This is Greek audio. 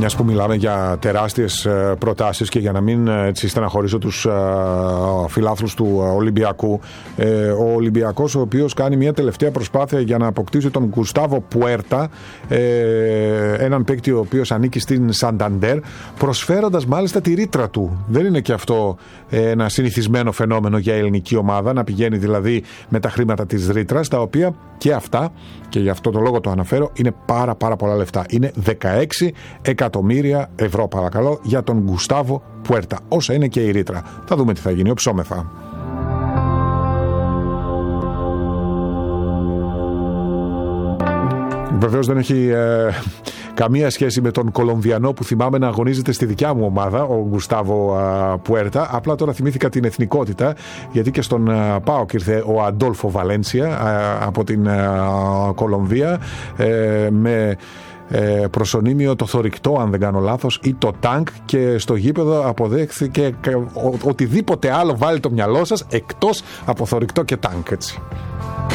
Μιας που μιλάμε για τεράστιες προτάσεις και για να μην έτσι στεναχωρήσω τους φιλάθλους του Ολυμπιακού, ο Ολυμπιακός, ο οποίος κάνει μια τελευταία προσπάθεια για να αποκτήσει τον Γκουστάβο Πουέρτα, έναν παίκτη ο οποίος ανήκει στην Σανταντέρ, προσφέροντας μάλιστα τη ρήτρα του. Δεν είναι και αυτό ένα συνηθισμένο φαινόμενο για ελληνική ομάδα, να πηγαίνει δηλαδή με τα χρήματα της ρήτρας, τα οποία και αυτά, και γι' αυτό το λόγο το αναφέρω, είναι πάρα πολλά λεφτά. Είναι 16 εκατομμύρια ευρώ, παρακαλώ, για τον Γκουστάβο Πουέρτα, όσα είναι και η ρήτρα. Θα δούμε τι θα γίνει, οψόμεθα. Βεβαίως δεν έχει καμία σχέση με τον Κολομβιανό που θυμάμαι να αγωνίζεται στη δικιά μου ομάδα, ο Γκουστάβο Πουέρτα. Απλά τώρα θυμήθηκα την εθνικότητα, γιατί και στον ΠΑΟΚ ήρθε ο Αντόλφο Βαλένσια από την Κολομβία, με προσωνύμιο το θωρηκτό, αν δεν κάνω λάθος, ή το τάγκ, και στο γήπεδο αποδέχθηκε οτιδήποτε άλλο βάλει το μυαλό σας εκτός από θωρηκτό και τάγκ, έτσι.